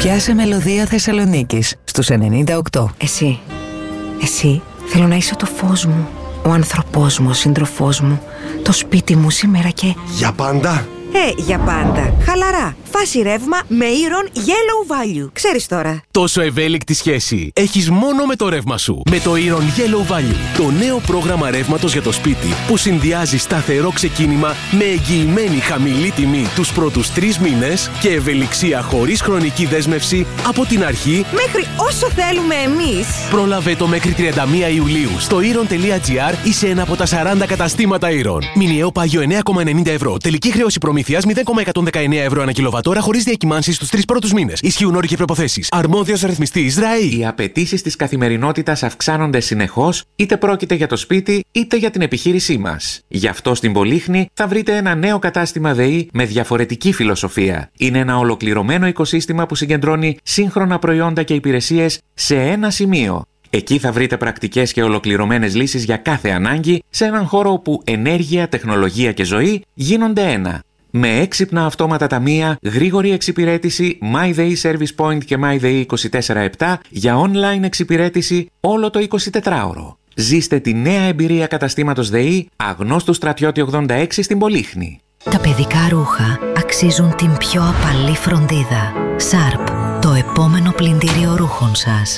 Πιάσε μελωδία Θεσσαλονίκης στους 98. Εσύ θέλω να είσαι το φως μου, ο άνθρωπός μου, ο σύντροφός μου, το σπίτι μου σήμερα και... Για πάντα. Για πάντα. Χαλαρά. Φάση ρεύμα με Iron Yellow Value. Ξέρεις τώρα. Τόσο ευέλικτη σχέση έχεις μόνο με το ρεύμα σου. Με το Iron Yellow Value. Το νέο πρόγραμμα ρεύματος για το σπίτι που συνδυάζει σταθερό ξεκίνημα με εγγυημένη χαμηλή τιμή τους πρώτους 3 μήνες και ευελιξία χωρίς χρονική δέσμευση από την αρχή μέχρι όσο θέλουμε εμείς. Πρόλαβε το μέχρι 31 Ιουλίου στο iron.gr ή σε ένα από τα 40 καταστήματα Iron. Μηνιαίο πάγιο 9,90 ευρώ. Τελική χρέωση προμήθειας 0,119 ευρώ ανά κιλοβατόρα χωρίς διακυμάνσεις στους 3 πρώτους μήνες. Ισχύουν όροι και προϋποθέσεις. Αρμόδιος ρυθμιστής ΡΑΗ. Οι απαιτήσεις της καθημερινότητας αυξάνονται συνεχώς, είτε πρόκειται για το σπίτι είτε για την επιχείρησή μας. Γι' αυτό στην Πολύχνη θα βρείτε ένα νέο κατάστημα ΔΕΗ με διαφορετική φιλοσοφία. Είναι ένα ολοκληρωμένο οικοσύστημα που συγκεντρώνει σύγχρονα προϊόντα και υπηρεσίες σε ένα σημείο. Εκεί θα βρείτε πρακτικές και ολοκληρωμένες λύσεις για κάθε ανάγκη σε έναν χώρο όπου ενέργεια, τεχνολογία και ζωή γίνονται ένα. Με έξυπνα αυτόματα ταμεία, γρήγορη εξυπηρέτηση, MyDay Service Point και MyDay 24/7 για online εξυπηρέτηση όλο το 24ωρο. Ζήστε τη νέα εμπειρία καταστήματος ΔΕΗ Αγνώστου Στρατιώτη 86 στην Πολύχνη. Τα παιδικά ρούχα αξίζουν την πιο απαλή φροντίδα. Sharp, το επόμενο πλυντήριο ρούχων σας.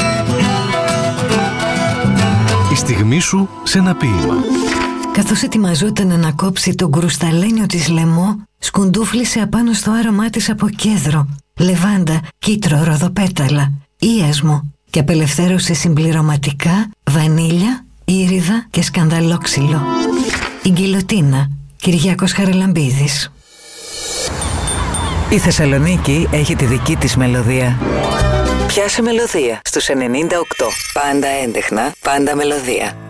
Η στιγμή σου σε ένα ποίημα. Καθώς ετοιμαζόταν να κόψει τον κρουσταλένιο της λαιμό, σκουντούφλησε απάνω στο άρωμά της από κέδρο, λεβάντα, κίτρο, ροδοπέταλα, ίασμο και απελευθέρωσε συμπληρωματικά βανίλια, ήριδα και σκανδαλόξυλο. Η γκιλοτίνα, Κυριάκος Χαραλαμπίδης. Η Θεσσαλονίκη έχει τη δική της μελωδία. Πιάσε μελωδία στους 98. Πάντα έντεχνα, πάντα μελωδία.